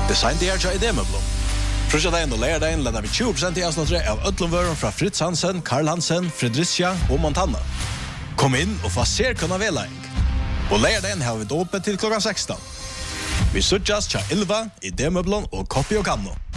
Design det här i Demöblom. Första dagen och lärdagen laddar vi 20% i avsnittet av ödlomvören från Fritz Hansen, Karl Hansen, Fredricia och Montana. Kom in och få se kunna välaing. Och lärdagen har vi dåpet till klockan 16. Vi suttas tja 11 i Demöblom och Copy och Kanno.